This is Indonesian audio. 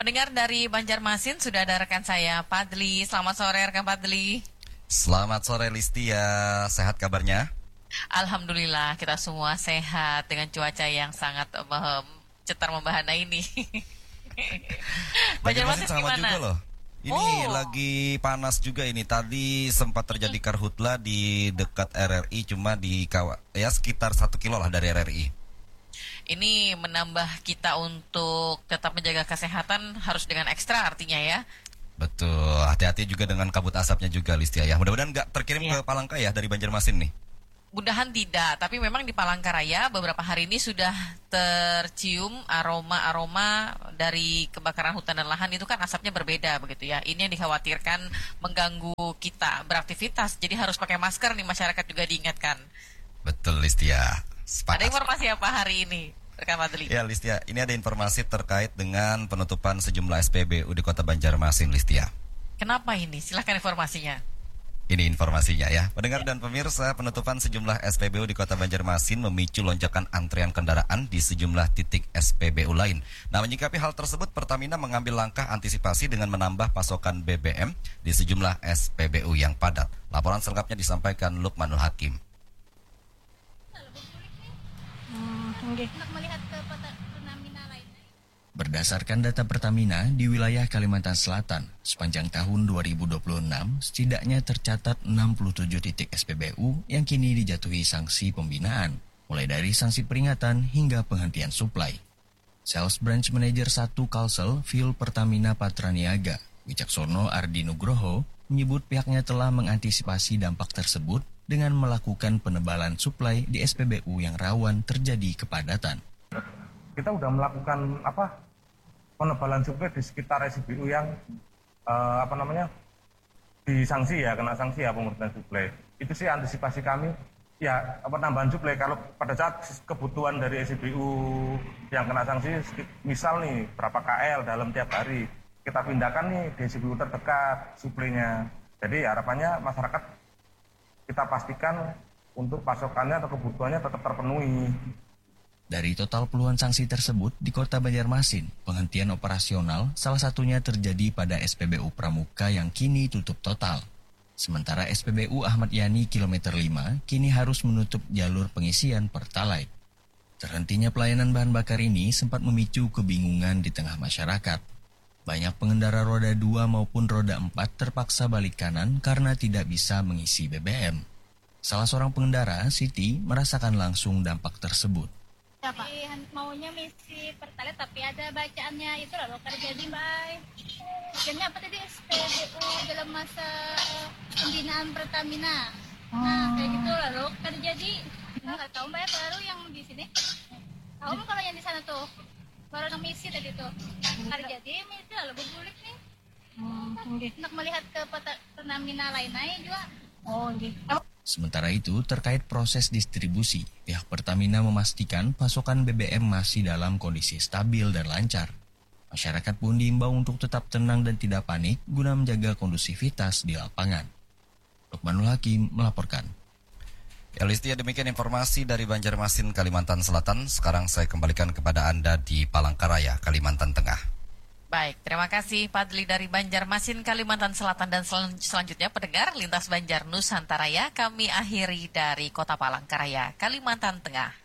Pendengar dari Banjarmasin sudah ada rekan saya, Padli. Selamat sore rekan Padli. Selamat sore Listia, sehat kabarnya? Alhamdulillah kita semua sehat dengan cuaca yang sangat cetar membahana ini. Banjarmasin sama gimana? juga loh. Ini lagi panas juga ini. Tadi sempat terjadi karhutla di dekat RRI, cuma di sekitar 1 kilo lah dari RRI. Ini menambah kita untuk tetap menjaga kesehatan harus dengan ekstra artinya ya. Betul, hati-hati juga dengan kabut asapnya juga Listia ya. Mudah-mudahan nggak terkirim ke Palangka ya dari Banjarmasin nih. Mudahan tidak, tapi memang di Palangkaraya beberapa hari ini sudah tercium aroma-aroma dari kebakaran hutan dan lahan. Itu kan asapnya berbeda begitu ya. Ini yang dikhawatirkan mengganggu kita beraktivitas. Jadi harus pakai masker nih, masyarakat juga diingatkan. Betul Listia. Sepakat. Ada informasi apa hari ini, rekan Fadli? Ya Listia, ini ada informasi terkait dengan penutupan sejumlah SPBU di Kota Banjarmasin Listia. Kenapa ini? Silahkan informasinya. Ini informasinya ya. Pendengar dan pemirsa, penutupan sejumlah SPBU di Kota Banjarmasin memicu lonjakan antrean kendaraan di sejumlah titik SPBU lain. Nah, menyikapi hal tersebut, Pertamina mengambil langkah antisipasi dengan menambah pasokan BBM di sejumlah SPBU yang padat. Laporan selengkapnya disampaikan Lukmanul Hakim. Berdasarkan data Pertamina, di wilayah Kalimantan Selatan, sepanjang tahun 2026, setidaknya tercatat 67 titik SPBU yang kini dijatuhi sanksi pembinaan, mulai dari sanksi peringatan hingga penghentian suplai. Sales Branch Manager 1 Kalsel Fuel Pertamina Patraniaga, Wicaksono Ardi Nugroho, menyebut pihaknya telah mengantisipasi dampak tersebut dengan melakukan penebalan suplai di SPBU yang rawan terjadi kepadatan. Kita udah melakukan penebalan suplai di sekitar SPBU yang disanksi ya, kena sanksi ya pengurusan suplai. Itu sih antisipasi kami ya, penambahan suplai. Kalau pada saat kebutuhan dari SPBU yang kena sanksi, misal nih berapa KL dalam tiap hari, kita pindahkan nih di SPBU terdekat suplainya. Jadi harapannya masyarakat kita pastikan untuk pasokannya atau kebutuhannya tetap terpenuhi. Dari total puluhan sanksi tersebut di Kota Banjarmasin, penghentian operasional salah satunya terjadi pada SPBU Pramuka yang kini tutup total. Sementara SPBU Ahmad Yani kilometer 5 kini harus menutup jalur pengisian Pertalite. Terhentinya pelayanan bahan bakar ini sempat memicu kebingungan di tengah masyarakat. Banyak pengendara roda 2 maupun roda 4 terpaksa balik kanan karena tidak bisa mengisi BBM. Salah seorang pengendara, Siti, merasakan langsung dampak tersebut. Maunya misi Pertalite tapi ada bacaannya itu loh kerja di Mbak. Bacaannya apa tadi SPBU dalam masa pembinaan Pertamina. Nah kayak gitu loh kerja di. Nggak tahu Mbak baru yang di sini. Tahu kalau yang di sana tuh baru yang misi tadi tuh kerja di misi lalu bergulik nih. Untuk melihat ke Pertamina lainnya juga. Sementara itu, terkait proses distribusi, pihak Pertamina memastikan pasokan BBM masih dalam kondisi stabil dan lancar. Masyarakat pun diimbau untuk tetap tenang dan tidak panik guna menjaga kondusivitas di lapangan. Lukmanul Hakim melaporkan. Ya Listia, demikian informasi dari Banjarmasin, Kalimantan Selatan. Sekarang saya kembalikan kepada Anda di Palangkaraya, Kalimantan Tengah. Baik, terima kasih Padli dari Banjarmasin, Kalimantan Selatan. Dan selanjutnya pendengar Lintas Banjar Nusantara ya, kami akhiri dari Kota Palangkaraya, Kalimantan Tengah.